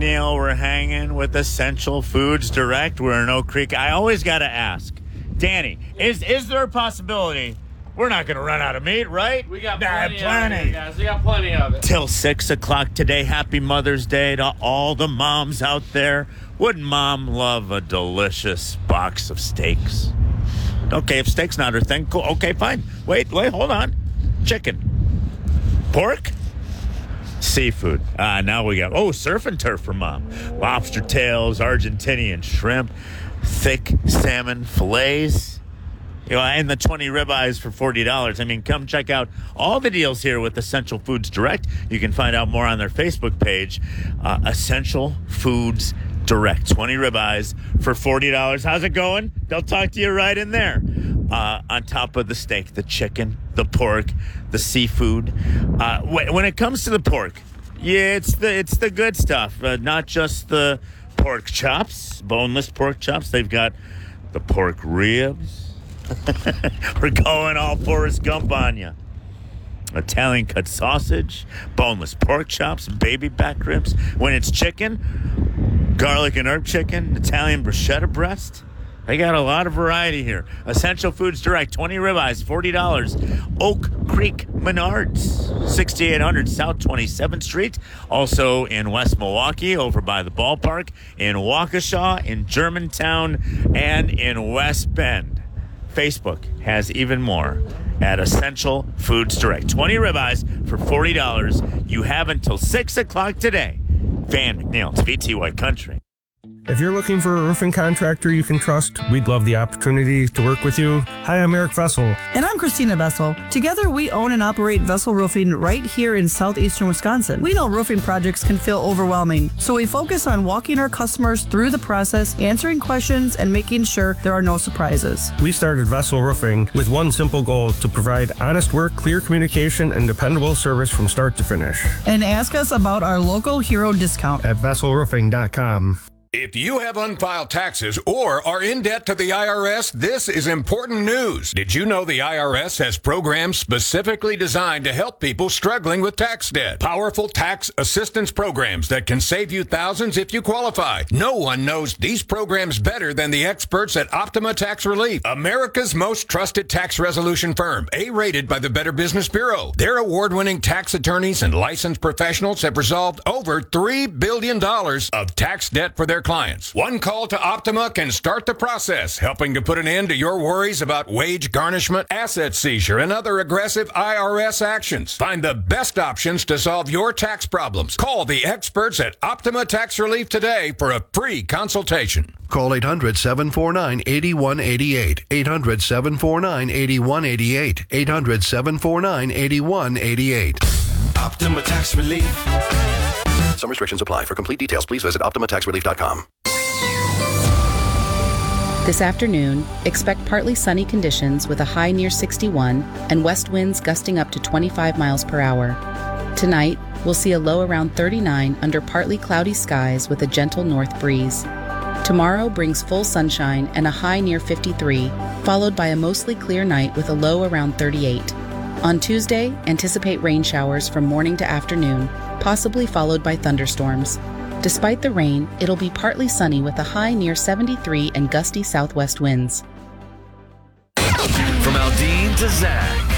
McNeil. We're hanging with Essential Foods Direct. We're in Oak Creek. I always got to ask, Danny, is there a possibility we're not going to run out of meat, right? We got plenty of it, guys. We got plenty of it. Till 6 o'clock today. Happy Mother's Day to all the moms out there. Wouldn't mom love a delicious box of steaks? Okay, if steak's not her thing, cool. Okay, fine. Wait, hold on. Chicken. Pork? Seafood. Now we got, surf and turf for mom. Lobster tails, Argentinian shrimp, thick salmon fillets. And the 20 ribeyes for $40. I mean, come check out all the deals here with Essential Foods Direct. You can find out more on their Facebook page, Essential Foods Direct. 20 ribeyes for $40. How's it going? They'll talk to you right in there. On top of the steak, the chicken, the pork, the seafood. When it comes to the pork, yeah, it's the good stuff. Not just the pork chops, boneless pork chops. They've got the pork ribs. We're going all Forrest Gump on you. Italian cut sausage, boneless pork chops, baby back ribs. When it's chicken, garlic and herb chicken, Italian bruschetta breast. They got a lot of variety here. Essential Foods Direct, 20 ribeyes, $40. Oak Creek Menards, 6800 South 27th Street. Also in West Milwaukee, over by the ballpark, in Waukesha, in Germantown, and in West Bend. Facebook has even more at Essential Foods Direct. 20 ribeyes for $40. You have until 6 o'clock today. Van McNeil, it's VTY Country. If you're looking for a roofing contractor you can trust, we'd love the opportunity to work with you. Hi, I'm Eric Vessel. And I'm Christina Vessel. Together, we own and operate Vessel Roofing right here in southeastern Wisconsin. We know roofing projects can feel overwhelming, so we focus on walking our customers through the process, answering questions, and making sure there are no surprises. We started Vessel Roofing with one simple goal: to provide honest work, clear communication, and dependable service from start to finish. And ask us about our local hero discount at vesselroofing.com. If you have unfiled taxes or are in debt to the IRS, this is important news. Did you know the IRS has programs specifically designed to help people struggling with tax debt? Powerful tax assistance programs that can save you thousands if you qualify. No one knows these programs better than the experts at Optima Tax Relief, America's most trusted tax resolution firm, A-rated by the Better Business Bureau. Their award-winning tax attorneys and licensed professionals have resolved over $3 billion of tax debt for their clients. One call to Optima can start the process, helping to put an end to your worries about wage garnishment, asset seizure, and other aggressive IRS actions. Find the best options to solve your tax problems. Call the experts at Optima Tax Relief today for a free consultation. Call 800-749-8188. 800-749-8188. 800-749-8188. Optima Tax Relief. Some restrictions apply. For complete details, please visit OptimaTaxRelief.com. This afternoon, expect partly sunny conditions with a high near 61 and west winds gusting up to 25 miles per hour. Tonight, we'll see a low around 39 under partly cloudy skies with a gentle north breeze. Tomorrow brings full sunshine and a high near 53, followed by a mostly clear night with a low around 38. On Tuesday, anticipate rain showers from morning to afternoon, possibly followed by thunderstorms. Despite the rain, it'll be partly sunny with a high near 73 and gusty southwest winds. From Aldine to Zach,